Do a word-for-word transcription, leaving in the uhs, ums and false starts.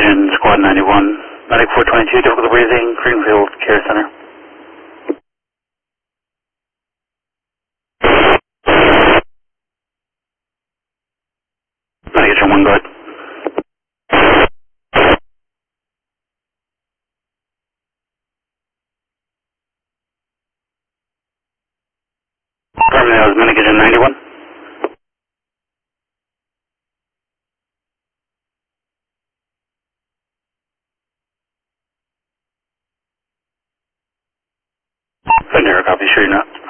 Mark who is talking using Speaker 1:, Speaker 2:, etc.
Speaker 1: Mitigation Squad ninety-one, Medic four twenty-two, difficult breathing, Greenfield Care Center. Mitigation one, go ahead. Affirmative, that was Mitigation ninety-one. Send her a copy, sure you're not.